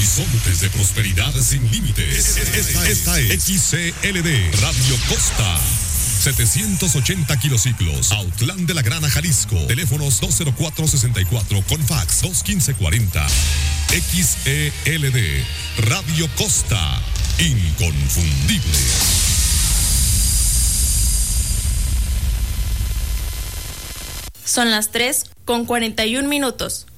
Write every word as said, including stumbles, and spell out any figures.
Horizontes de prosperidad sin límites. Esta, esta es X C L D Radio Costa. setecientos ochenta kilociclos, Autlán de la Grana, Jalisco. Teléfonos dos cero cuatro sesenta y cuatro con fax dos uno cinco cuarenta. X E L D Radio Costa. Inconfundible. Son las tres con cuarenta y un minutos.